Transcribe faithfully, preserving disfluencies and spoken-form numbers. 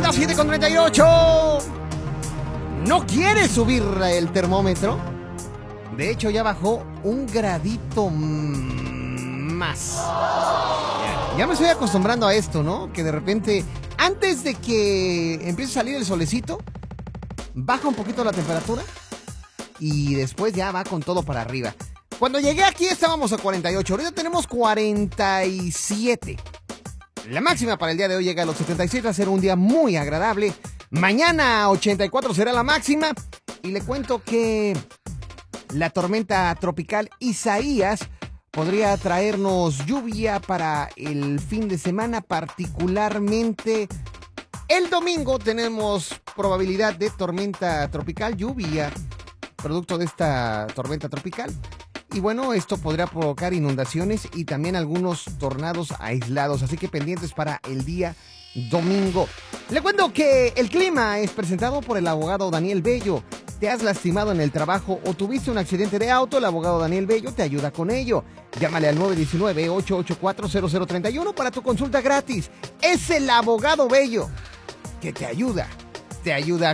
las siete con treinta y ocho. ¿No quieres subir el termómetro? De hecho, ya bajó un gradito más. Ya, ya me estoy acostumbrando a esto, ¿no? Que de repente, antes de que empiece a salir el solecito, baja un poquito la temperatura y después ya va con todo para arriba. Cuando llegué aquí estábamos a cuarenta y ocho, ahorita tenemos cuarenta y siete. La máxima para el día de hoy llega a los setenta y siete, va a ser un día muy agradable. Mañana ochenta y cuatro será la máxima. Y le cuento que la tormenta tropical Isaías podría traernos lluvia para el fin de semana, particularmente el domingo. Tenemos probabilidad de tormenta tropical, lluvia, producto de esta tormenta tropical. Y bueno, esto podría provocar inundaciones y también algunos tornados aislados, así que pendientes para el día domingo. Le cuento que el clima es presentado por el abogado Daniel Bello. ¿Te has lastimado en el trabajo o tuviste un accidente de auto? El abogado Daniel Bello te ayuda con ello. Llámale al nueve uno nueve, ocho ocho cuatro, cero cero tres uno para tu consulta gratis. Es el abogado Bello que te ayuda, te ayuda